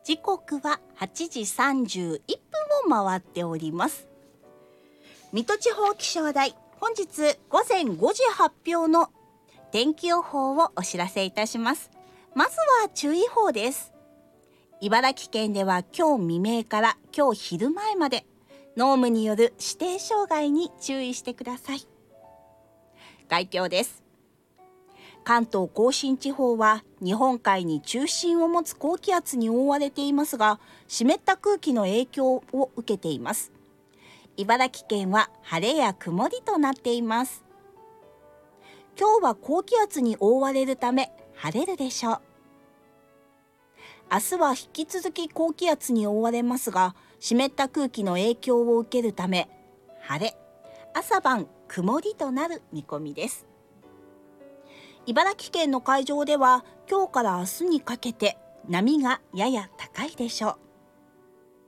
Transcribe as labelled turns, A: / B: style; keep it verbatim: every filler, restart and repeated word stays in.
A: 時刻ははちじさんじゅういっぷんを回っております。水戸地方気象台、本日午前ごじ発表の天気予報をお知らせいたします。まずは注意報です。茨城県では今日未明から今日昼前まで濃霧による視程障害に注意してください。概況です。関東甲信地方は日本海に中心を持つ高気圧に覆われていますが、湿った空気の影響を受けています。茨城県は晴れや曇りとなっています。今日は高気圧に覆われるため晴れるでしょう。明日は引き続き高気圧に覆われますが、湿った空気の影響を受けるため晴れ、朝晩曇りとなる見込みです。茨城県の海上では今日から明日にかけて波がやや高いでしょう。